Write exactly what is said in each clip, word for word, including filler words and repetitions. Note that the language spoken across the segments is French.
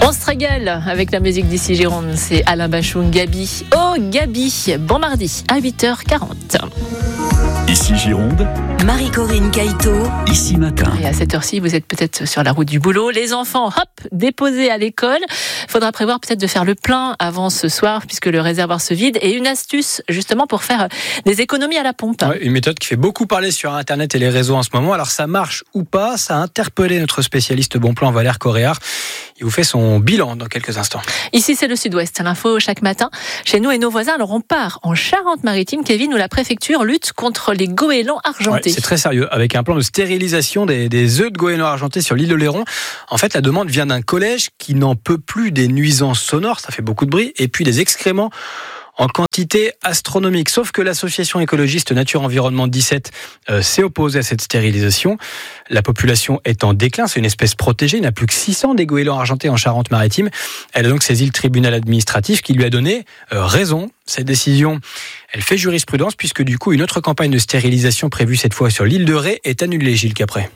On se régale avec la musique d'ici Gironde, c'est Alain Bachung, Gabi. Oh Gabi, bon mardi à huit heures quarante. Ici Gironde, Marie-Corinne Caïto. Ici Matin. Et à cette heure-ci, vous êtes peut-être sur la route du boulot. Les enfants, hop, déposés à l'école. Il faudra prévoir peut-être de faire le plein avant ce soir, puisque le réservoir se vide. Et une astuce, justement, pour faire des économies à la pompe. Ouais, une méthode qui fait beaucoup parler sur Internet et les réseaux en ce moment. Alors, ça marche ou pas? Ça a interpellé notre spécialiste bon plan, Valère Coréard. Il vous fait son bilan dans quelques instants. Ici, c'est le Sud-Ouest. L'info chaque matin chez nous et nos voisins. Alors, on part en Charente-Maritime, Kevin, où la préfecture lutte contre les goélands argentés. Ouais, c'est très sérieux. Avec un plan de stérilisation des, des œufs de goélands argentés sur l'île d'Oléron. En fait, la demande vient d'un collège qui n'en peut plus des nuisances sonores. Ça fait beaucoup de bruit. Et puis des excréments en quantité astronomique. Sauf que l'association écologiste Nature Environnement dix-sept euh, s'est opposée à cette stérilisation. La population est en déclin, c'est une espèce protégée. Il n'y a plus que six cents des goélands argentés en Charente-Maritime. Elle a donc saisi le tribunal administratif qui lui a donné euh, raison. Cette décision, elle fait jurisprudence puisque du coup, une autre campagne de stérilisation prévue cette fois sur l'île de Ré est annulée, Gilles Capret.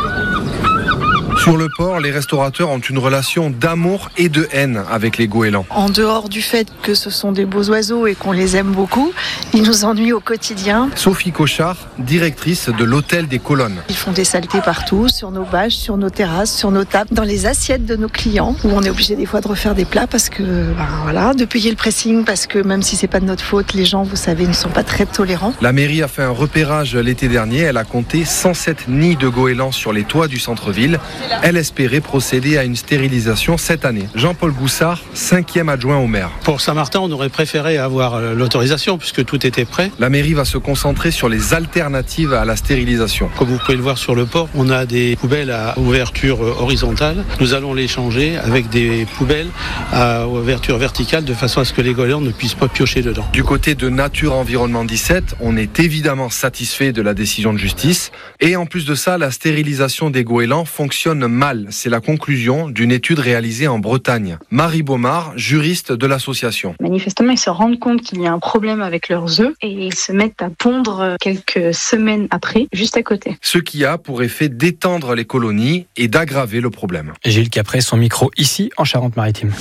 Sur le port, les restaurateurs ont une relation d'amour et de haine avec les goélands. En dehors du fait que ce sont des beaux oiseaux et qu'on les aime beaucoup, ils nous ennuient au quotidien. Sophie Cochard, directrice de l'Hôtel des Colonnes. Ils font des saletés partout, sur nos bâches, sur nos terrasses, sur nos tables, dans les assiettes de nos clients, où on est obligé des fois de refaire des plats parce que, ben voilà, de payer le pressing parce que même si c'est pas de notre faute, les gens, vous savez, ne sont pas très tolérants. La mairie a fait un repérage l'été dernier. Elle a compté cent sept nids de goélands sur les toits du centre-ville. Elle espérait procéder à une stérilisation cette année. Jean-Paul Goussard, cinquième adjoint au maire. Pour Saint-Martin, on aurait préféré avoir l'autorisation puisque tout était prêt. La mairie va se concentrer sur les alternatives à la stérilisation. Comme vous pouvez le voir sur le port, on a des poubelles à ouverture horizontale. Nous allons les changer avec des poubelles à ouverture verticale de façon à ce que les goélands ne puissent pas piocher dedans. Du côté de Nature Environnement dix-sept, on est évidemment satisfait de la décision de justice. Et en plus de ça, la stérilisation des goélands fonctionne mal. C'est la conclusion d'une étude réalisée en Bretagne. Marie Baumard, juriste de l'association. Manifestement, ils se rendent compte qu'il y a un problème avec leurs œufs et ils se mettent à pondre quelques semaines après, juste à côté. Ce qui a pour effet d'étendre les colonies et d'aggraver le problème. Gilles Capret, son micro ici en Charente-Maritime.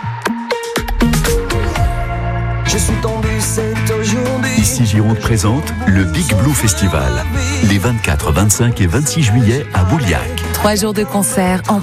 Je suis tombé cette aujourd'hui. Ici Gironde présente le Big Blue Festival. Les vingt-quatre, vingt-cinq et vingt-six juillet à Bouliac. Trois jours de concert en